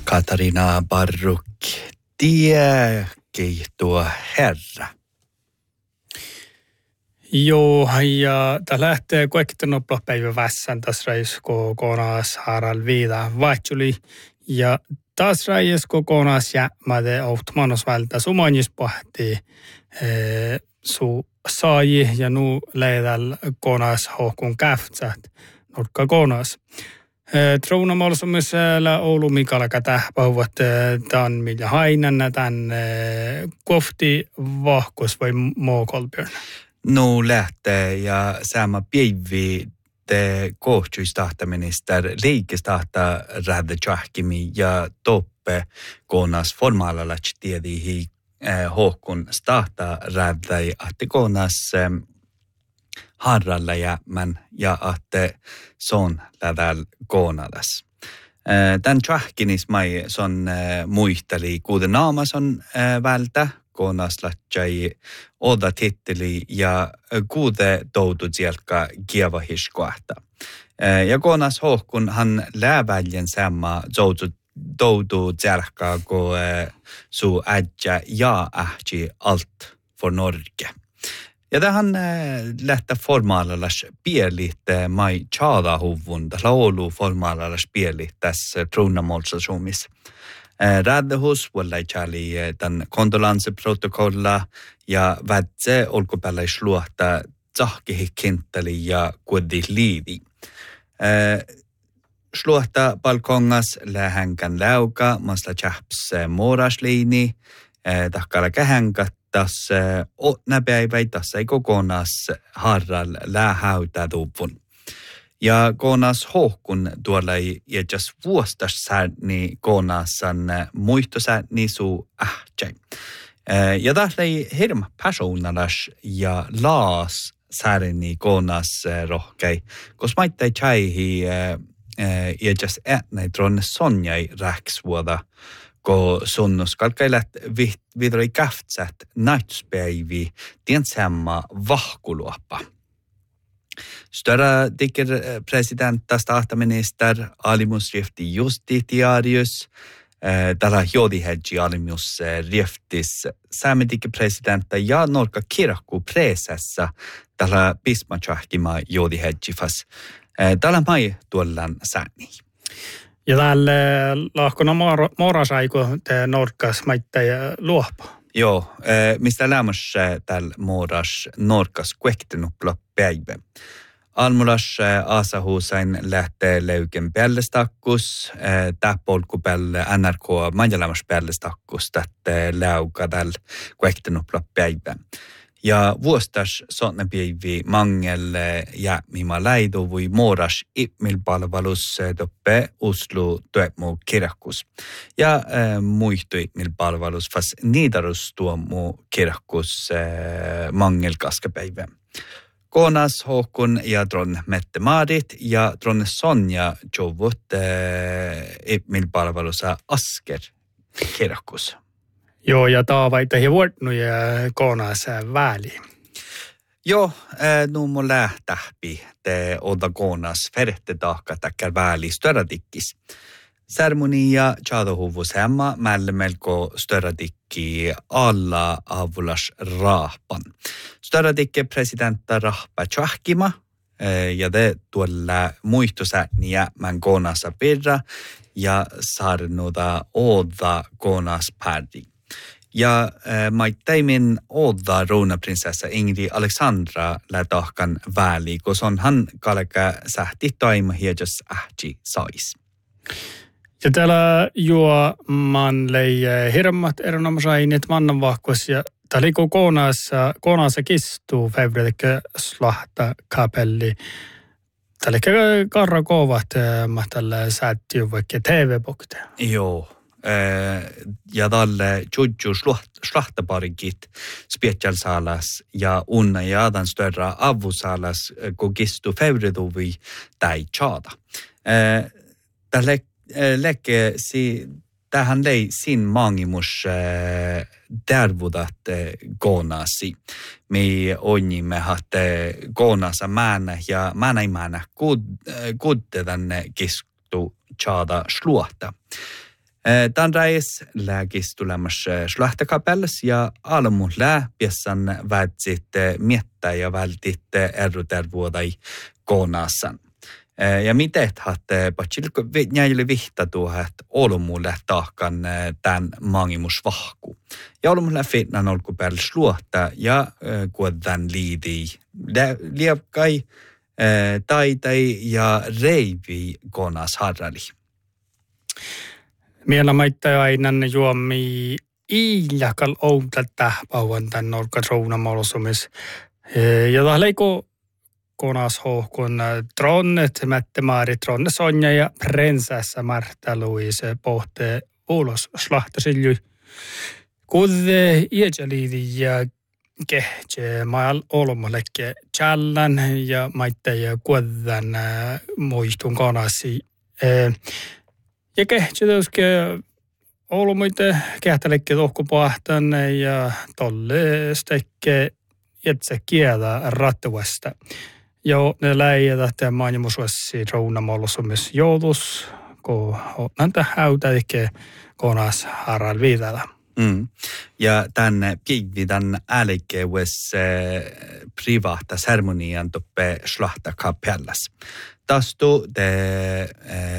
Katarina Barruk, tuo herra. Joo, ja tämä lähtee kaikki noplopäivä vässän tässä raisko kokonaas Harald Viida vaatsuli. Ja tässä raisko kokonaas jäämäde automanos vältä sumanis pohti su saaji ja nu leidäl kokonaas hohkun käftsät nurkka kokonaas. Trounamalsumisella Oulu Mikalaka tähpäivät tämän millä hainanna tämän kofti vahkos vai muukolpjörn? Nu lähtee ja sama päivi te kohtuistahtaminister liikestahta rädde tjahkimi ja toppe konas formaalalach tiedihi hohkun stahta räddäi ahti konas harralla jäämän ja ahte son lädäl koonadas. Tän tjahkinis mai son muisteli kuuden naamas on vältä koonaslatjai oda titteli ja kuude toutu sieltä kievahiskoahta. Ja koonas hohkun han lääväljen samma toutu sieltä kun su ädjä ja ähti allt för Norge. Ja tähän lähtee formaalallas pielit mai tjaadahuvun, tässä Oulu formaalallas pielit tässä Trounamolsasumissa. Räddehus vuollai tjali tämän kondolanssiprotokolla ja vätse olkopäällä luohta tsahkihikintteli ja kuudi liidi. Sluohta balkongas lähänkän läuka, masla tjahps muorasliini, tahkalla kähänkat. Tässä näpäivä tässä ei kokonas harral lähäytä tuvun. Ja konas hohkun tuolla ei jätäs vuostasääni konasan muistosääni suu ähtsä. Ja tässä ei hirma persoonalas ja laas sääni konas rohkei, koska maittai tjäihi jätäs äänei tronne sonjai räksvuoda. Ko sunnus kalkailat vidroi käftsät naitspäivi tien samma vahkuluoppa. Större dicker presidenta statsminister Alimus Riefti justitiarius. Tällä jodihedji Alimus Rieftis saamedikke presidenta ja norka kirkku presessa tällä pismachahkima jodihedji fas. Tällä mai tuollan sääni. Ja täällä lahkona morasaiku te norkas maitte luopa. Joo, mistä lämmäs täällä moras norkas kuektenupla päivä. Almulas Aasahuusain lähtee leuken päällestakkus, täppolku päälle NRK majalämmäs päällestakkus, tätte läuka täällä kuektenupla päivä. Ja vuostas sonne päivi mangelle jäämima läidu voi moras ipmilpalvelus toppe Oslo tuemu kirkkus. Ja muistu ipmilpalvelus fas niidarus tuomu kirkkus mangel kaskapäivä. Konas hohkun ja tron Mette Marit ja tron Sonja jovut ipmilpalvelusa Asker kirkkus. Joo, ja taavaita he vuotnu ja konas väliin. Joo, nu må lähtähpi te oda konas ferhte tahka takkar väli störadikis. Ceremonia tjadohuvus hemma mälle melko störadikki alla avulas rahpan. Störadikki presidenta rahpa tjahkima ja te tuolla muistosääni jäämän konasa pirra ja sarnuda oda konas pärdi. Ja maittaimin odda ruunaprinsessa Ingrid Alexandra lähtahkan väli, koska on hän kalka sähti taima hiedas ähti sais. Ja täällä juo man lei hirmat erinomaisaineet mannan vahkos ja täällä koonassa kistuu februarikö slahta kapelli. Täällä karra kovat tällä säättyy vaikka TV-bokte. Joo. Ja tälle tjudju slahtaparikit specialsalas ja unna ja den större avusalas kun kistu februari tai chada. Tälle läke tähän lei sin mangimus tervudat konasi. Me onnimme hatte konasa määnä ja määnä kudde tänne kistu chada sluota. Tämän räis lääkis tulemas slahtakapellas ja almun läpiessan väitsit miettä ja vältit errutervuodai koonassan. Ja miten hatte patsilko näille vihtatuuhat olmulle tahkan tämän mangimus vahku. Ja olmulle fitnan olkupäällä sluotta ja kuodan liidi lievkai taitai ja reivi konas harrali. Miellä maittaa aina juomi iiljakal outa tähpauan tän olka rounamolosumis. Ja tahleiko konas hohkun tronnet, mätte maari tronne Sonja ja prinsessa Marta Louise pohte ulos slahtasilju. Kudde iäjäliidi ja kehtje maal olmolekke challan ja maitte ja kuodan muistun konasi. Ja kehtje tauske olmoite kehtelekke tohkupahtan ja tolle stekke itse kielä rattuesta. Jo ne läijät ja maanimusuessi rounamollusumis joutus, kun näitä häytäikke konas harral viidellä. Ja tänne pigvidan älkeus privata ceremonian toppe slahtakapellas. Tastu de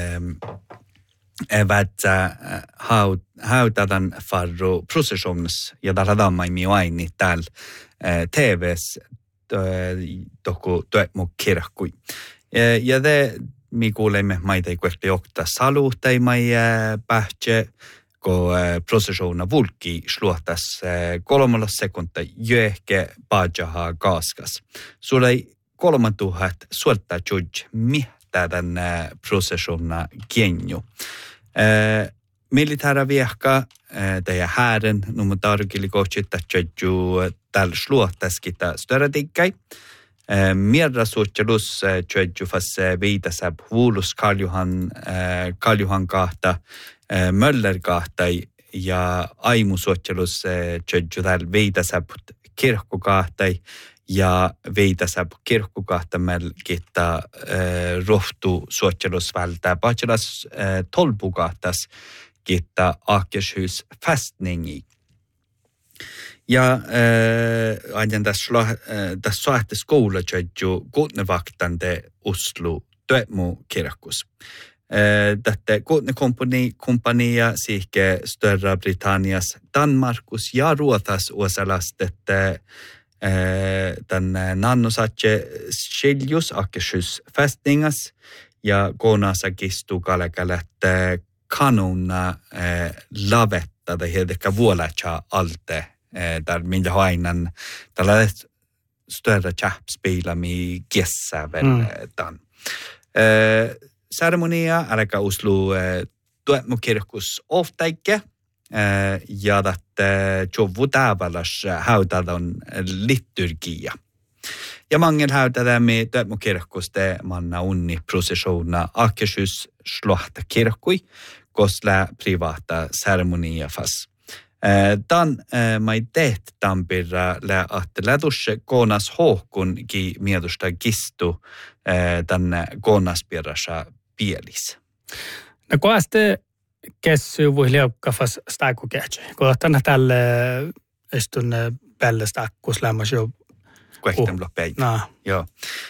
evätsä häytädän farru processions ja taradamma imi aini täällä TV:s toku tuetmu kirkkui. Ja te mi kuulemme maita kuekli okta saluhtaimai pähtje, kun processiona vulki sluotas 3 sekuntia jöhke pajaha kaaskas. Sulla ei 3000 suolta juj mihtä tän processiona genju. Militära viehka teidän häärän numma tarkili kohta tjöju tällä sluotaskita störätikkai. Mierra suotjelus tjöju fas viitasab huulus Karl-Johan kahta Möller kahta ja aimu suotjelus tjöju tällä viitasab kirkku kahta ja viitasab kirkku kahta melkitta rohtu suotjelus vältää paitselas tolpu kahtas kitta Akershus fästningi. Ja ajan tässä saatte skola tjöju kutnevaktande Oslo tuetmu kirkkus. Tätä kutnekompania siike Störra Britannias Danmarkus ja Ruotas osalastet den nannosatje skiljus Akershus fästningas ja konasakistu kalekalet kanona lavetta det heter vuolacha alte där min hainan tällä större chapspela mi gessa väl dan ceremonia alka Oslo tuetmu kirkkus oftaike ja että jovu tavallas hautadan liturgia. Ja mangel hautadamme tuetmu kirkkuste manna unni processiona Akershus slahtakirkkui kosla privata ceremonia fas. Dan mai teet tampirra lä att lädusse konas hohkun ki mietusta gistu tänne konaspirrasa pielis. No koaste kessy voi liukkafas stakukehtje. Kun tänne tälle istun päälle stakkus lämmas jo kuehtemlo päin. Joo.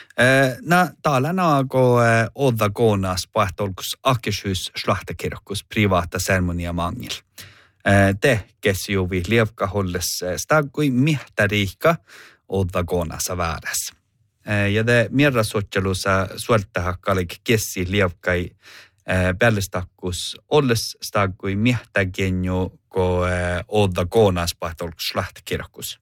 Täällä naako odda konas pahtolkus Akershus slahtakirkkus privata ceremonia mangil. Te kesjuvi lievka holles stakkui mihtariikka odda konasa vääräs. Ja te mierra sotjelussa suoltahakkalik kessi lievkai päällestakkus olles stakkui mihtägenju ko odda konas pahtolkus slahtakirkkus.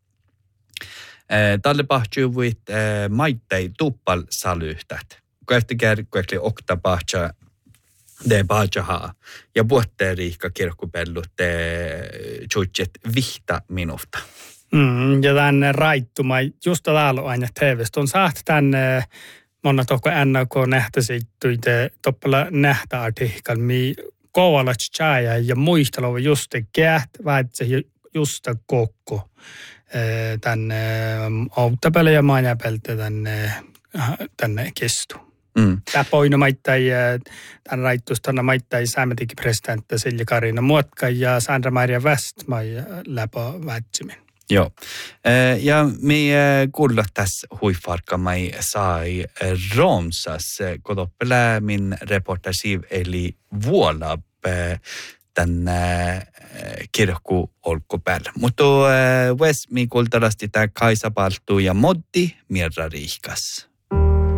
Tälle pahtjuvuit maittei tuppal salyhtät. Koehtikär koehti okta pahtja de pahtjahaa. Ja puotteeriikka kirkkupellut tjutjet vihta minuuta. Ja tänne raittuma, just täällä aina TV:stä on saat tänne monna tohko NK nähtäisitte toppala nähtä artikkal mi kovalla tjäjä ja muistelua just käht väitse just kokko. Tänne auttapelle ja maanjäpelte tänne kestu. Tämä poino maittai, tämän raitustana maittai säämetikin presidentti Silja Karina Muotka ja Sandra Maria Westmai läpä vätsimin. Joo. Ja me kuulla tässä huifarkamai sai Romsas kodoppelä min reportasiv eli vuolab tämän kirkku olkopäällä. Mutta West mi kultarasti tämä Kaisa Paltu ja Moddi Mirra Riikas.